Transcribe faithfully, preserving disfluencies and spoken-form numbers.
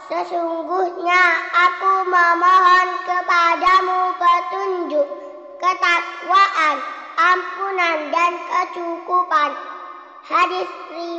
Sesungguhnya aku memohon kepadamu petunjuk, ketakwaan, ampunan dan kecukupan. Hadis riwayat